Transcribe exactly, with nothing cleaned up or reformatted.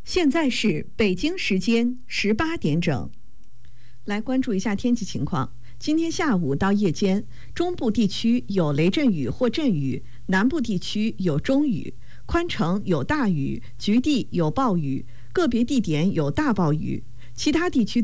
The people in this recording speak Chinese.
现在是北京时间十八点整。来关注一下天气情况。今天下午到夜间，中部地区有雷阵雨或阵雨，南部地区有中雨，宽城有大雨，局地有暴雨，个别地点有大暴雨，其他地区